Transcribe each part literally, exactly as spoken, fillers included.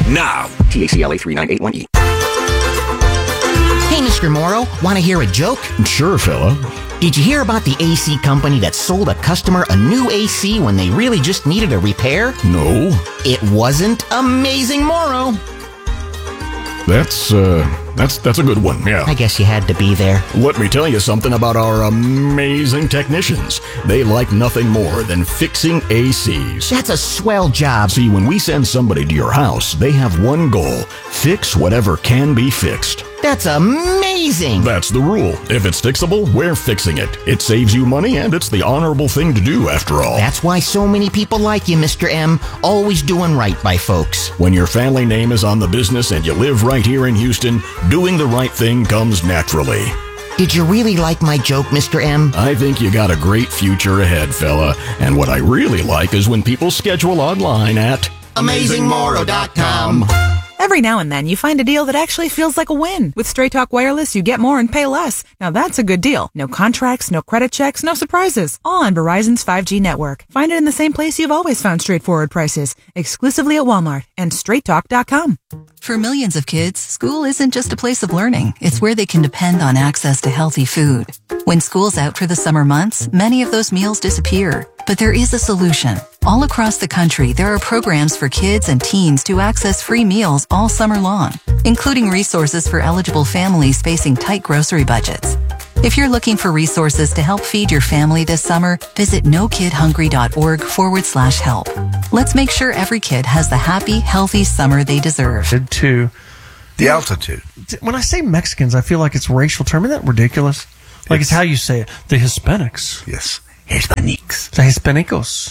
now. T A C L A three nine eight one E. Hey, Mister Morrow, want to hear a joke? Sure, fella. Did you hear about the A C company that sold a customer a new A C when they really just needed a repair? No. It wasn't Amazing Morrow. That's, uh, that's, that's a good one, yeah. I guess you had to be there. Let me tell you something about our amazing technicians. They like nothing more than fixing A Cs. That's a swell job. See, when we send somebody to your house, they have one goal: fix whatever can be fixed. That's amazing. That's the rule. If it's fixable, we're fixing it. It saves you money, and it's the honorable thing to do, after all. That's why so many people like you, Mister M. Always doing right by folks. When your family name is on the business and you live right here in Houston, doing the right thing comes naturally. Did you really like my joke, Mister M? I think you got a great future ahead, fella. And what I really like is when people schedule online at amazing morrow dot com. Every now and then, you find a deal that actually feels like a win. With Straight Talk Wireless, you get more and pay less. Now that's a good deal. No contracts, no credit checks, no surprises. All on Verizon's five G network. Find it in the same place you've always found straightforward prices. Exclusively at Walmart and straight talk dot com. For millions of kids, school isn't just a place of learning. It's where they can depend on access to healthy food. When school's out for the summer months, many of those meals disappear. But there is a solution. All across the country, there are programs for kids and teens to access free meals all summer long, including resources for eligible families facing tight grocery budgets. If you're looking for resources to help feed your family this summer, visit nokidhungry.org forward slash help. Let's make sure every kid has the happy, healthy summer they deserve. To the altitude. When I say Mexicans, I feel like it's a racial term. Isn't that ridiculous? Like it's, it's how you say it. The Hispanics. Yes. Hispanics. The Hispanicos.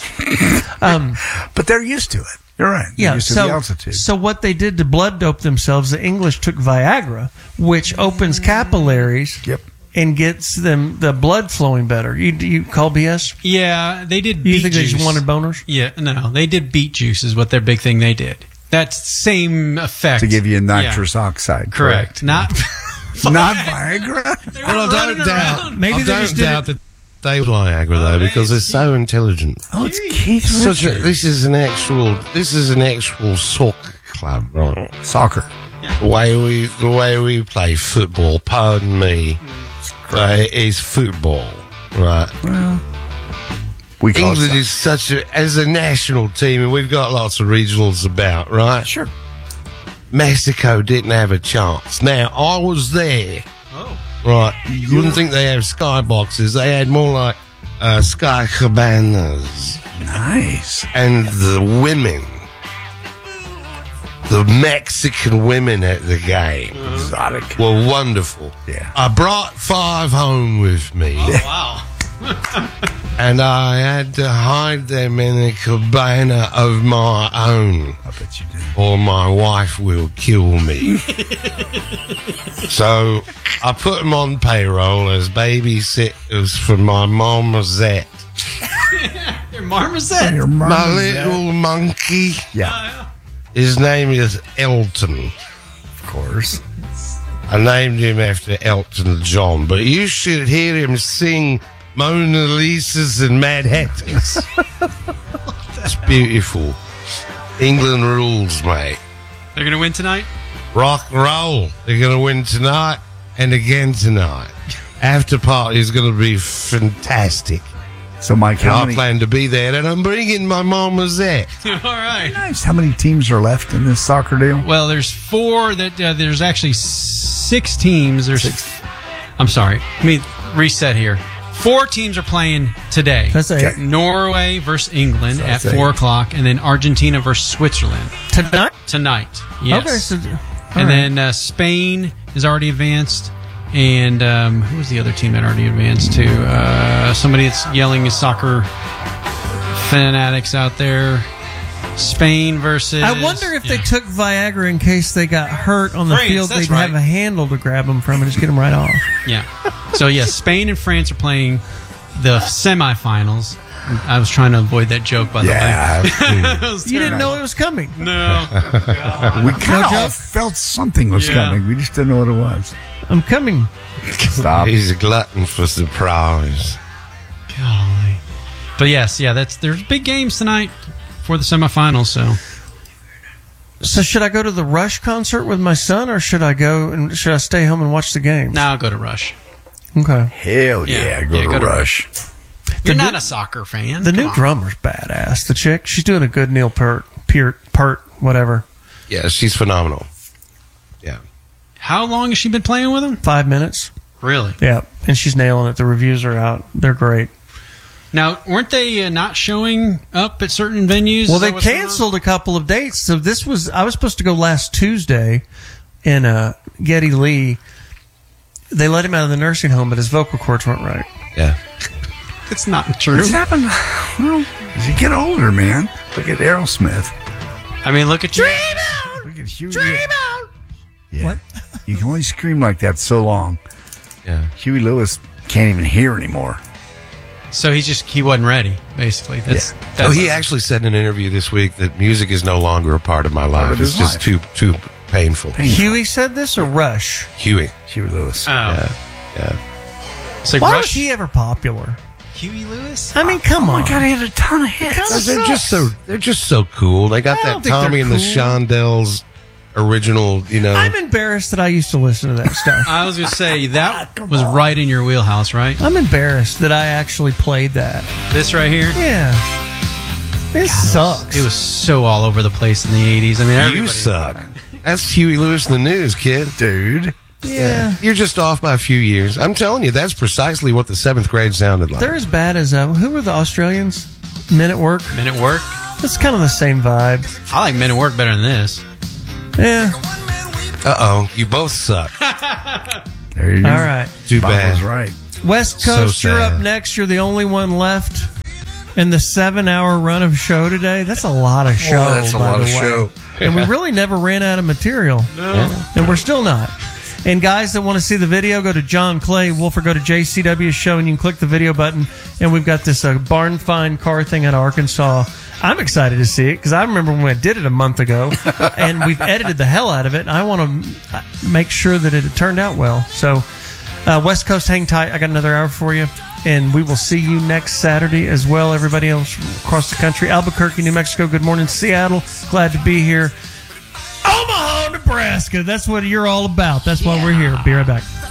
um, but they're used to it. You're right. They're yeah. used to So, the altitude. so what they did to blood dope themselves, the English took Viagra, which opens capillaries. Yep. And gets them the blood flowing better. You you call B S? Yeah, they did. You beet think juice. they just wanted boners? Yeah, no, they did beet juice is what their big thing they did. That's same effect to give you nitrous yeah. oxide. Correct. correct. Not not Viagra. Well, I don't doubt. Maybe I they don't just doubt did that they would Viagra though, because they're so intelligent. Oh, it's Keith Such a, Richards. this is an actual. This is an actual soccer club, right? Soccer. The way we the way we play football. Pardon me. Uh, is football, right? Well, we call England it is such a as a national team, and we've got lots of regionals about, right? Sure. Mexico didn't have a chance. Now I was there. Oh. Right. You wouldn't think they have skyboxes. They had more like uh, sky cabanas. Nice. And the women, the Mexican women at the game, exotic, were wonderful. Yeah. I brought five home with me. Oh, wow. And I had to hide them in a cabana of my own. I bet you did. Or my wife will kill me. So I put them on payroll as babysitters for my marmoset. Your marmoset? Your My marmoset. little monkey. Yeah. His name is Elton. Of course. I named him after Elton John, but you should hear him sing Mona Lisas and Mad Hatters. It's beautiful. England rules, mate. They're going to win tonight? Rock and roll. They're going to win tonight and again tonight. After party is going to be fantastic. So, Mike, how I many, plan to be there, and I'm bringing my marmoset. All right. nice. How many teams are left in this soccer deal? Well, there's four that uh, there's actually six teams. There's Six. I'm sorry. Let me reset here. Four teams are playing today. That's eight. Okay. Norway versus England So at that's four eight. o'clock, and then Argentina versus Switzerland Tonight? tonight. Yes. Okay, so, all and right. then uh, Spain is already advanced. And um, who was the other team that already advanced to? Uh, somebody that's yelling is soccer fanatics out there. Spain versus... I wonder if they yeah. took Viagra in case they got hurt on the France, field. that's They'd have right. a handle to grab them from and just get them right off. Yeah. So, yeah, Spain and France are playing the semifinals. I was trying to avoid that joke, by the Yeah. way. That was You didn't terrible. know it was coming. No. We kind of No all joke? felt something was Yeah. coming. We just didn't know what it was. I'm coming. Stop. He's a glutton for surprise. Golly. But yes, yeah, that's there's big games tonight for the semifinals. So So should I go to the Rush concert with my son, or should I go and should I stay home and watch the game? Now I'll go to Rush. Okay. Hell yeah, Yeah, go yeah, to go to Rush. You're The not new- a soccer fan. The Come new on. drummer's badass. The chick, she's doing a good Neil Peart, Peart, Peart, whatever. Yeah, she's phenomenal. Yeah. How long has she been playing with him? Five minutes. Really? Yeah, and she's nailing it. The reviews are out. They're great. Now, weren't they uh, not showing up at certain venues? Well, Is that they what's going on? canceled a couple of dates. So this was I was supposed to go last Tuesday in uh, Geddy Lee. They let him out of the nursing home, but his vocal cords weren't right. Yeah. It's not true. What's happened? Well, as you get older, man, look at Aerosmith. I mean, look at you. Look at Huey. Dream out. Yeah. What? You can only scream like that so long. Yeah. Huey Lewis can't even hear anymore. So he's just he wasn't ready. Basically, that's. Oh, that's he actually said in an interview this week that music is no longer a part of my life. of his It's just too too painful. Huey said this or Rush? Huey. Huey Lewis. Oh, Yeah. Yeah. so Why Rush, was he ever popular? Huey Lewis. I mean, come on. he had a ton of hits. They're just so they're just so cool. They got I don't that think Tommy they're and the cool. Shondells original, you know. I'm embarrassed that I used to listen to that stuff. I was going to say that was right in your wheelhouse, right? I'm embarrassed that I actually played that. This right here. Yeah. It sucks. It was so all over the place in the eighties. I mean, You everybody- suck. That's Huey Lewis in the news, kid. Dude. Yeah. You're just off by a few years. I'm telling you, that's precisely what the seventh grade sounded like. They're as bad as, uh, who were the Australians? Men at Work? Men at Work. It's kind of the same vibe. I like Men at Work better than this. Yeah. Uh oh, you both suck. There you go. All right. Too Bob bad. was right. West So Coast, you're sad. up next. You're the only one left in the seven-hour run of show today. That's a lot of show. that's a by lot the of way. show. And we really never ran out of material. No. And we're still not. And guys that want to see the video, go to John Clay Wolf or go to J C W's show and you can click the video button. And we've got this uh, barn find car thing out of Arkansas. I'm excited to see it because I remember when I did it a month ago and we've edited the hell out of it. And I want to make sure that it turned out well. So, uh, West Coast, hang tight. I got another hour for you. And we will see you next Saturday as well. Everybody else across the country. Albuquerque, New Mexico. Good morning, Seattle. Glad to be here. Omaha, Nebraska. That's what you're all about. That's why we're here. Be right back.